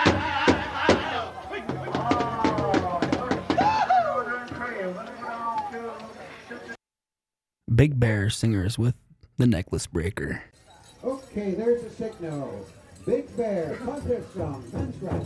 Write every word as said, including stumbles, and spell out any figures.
Big Bear Singers with The Necklace Breaker. Okay, there's a signal. Big Bear, contest song, men's right.